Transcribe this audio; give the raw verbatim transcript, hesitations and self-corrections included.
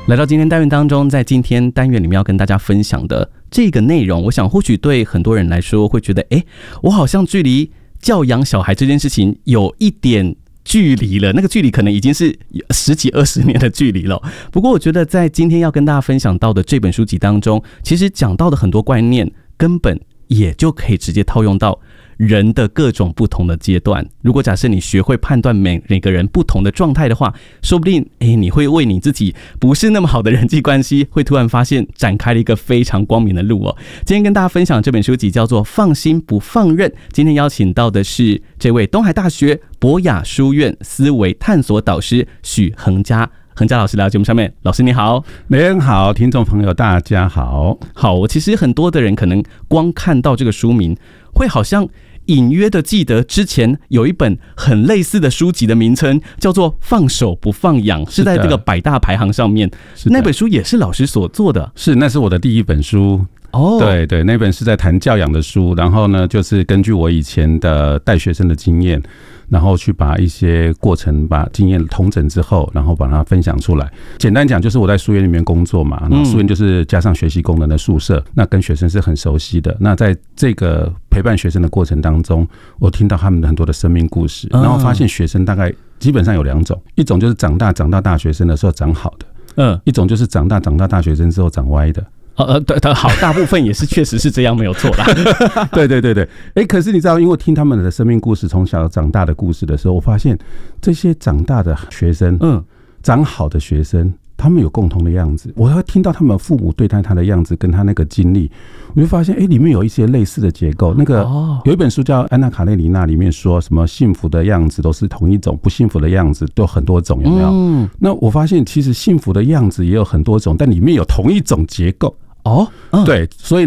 来到今天单元当中，在今天单元里面要跟大家分享的这个内容，我想或许对很多人来说会觉得，哎，我好像距离教养小孩这件事情有一点距离了，那个距离可能已经是十几二十年的距离了。不过我觉得在今天要跟大家分享到的这本书籍当中，其实讲到的很多观念根本也就可以直接套用到人的各种不同的阶段。如果假设你学会判断每每个人不同的状态的话，说不定诶你会为你自己不是那么好的人际关系，会突然发现展开了一个非常光明的路哦。今天跟大家分享这本书籍叫做《放心不放任》，今天邀请到的是这位东海大学博雅书院思维探索导师许衡嘉。衡嘉老师来到节目上面，老师你好。 梅恩好，听众朋友大家好。 好，其实很多的人可能光看到这个书名，会好像隐约的记得之前有一本很类似的书籍的名称叫做《放手不放养》，是在这个百大排行上面。那本书也是老师所做的。 是，那是我的第一本书。 哦， 对对，那本是在谈教养的书，然后呢，就是根据我以前的带学生的经验，然后去把一些过程、把经验统整之后，然后把它分享出来。简单讲，就是我在书院里面工作嘛，然后书院就是加上学习功能的宿舍，那跟学生是很熟悉的。那在这个陪伴学生的过程当中，我听到他们的很多的生命故事，然后发现学生大概基本上有两种，一种就是长大长大大学生的时候长好的，嗯，一种就是长大长大大学生之后长歪的。 呃，对，好，大部分也是确实是这样，没有错啦。 对对对对，哎，可是你知道，因为听他们的生命故事，从小长大的故事的时候，我发现这些长大的学生，嗯，长好的学生，他们有共同的样子。我会听到他们父母对待他的样子，跟他那个经历，我就发现，哎，里面有一些类似的结构。那个有一本书叫《安娜卡列尼娜》，里面说什么幸福的样子都是同一种，不幸福的样子都很多种，有没有？嗯，那我发现其实幸福的样子也有很多种，但里面有同一种结构。哦，嗯、对，所以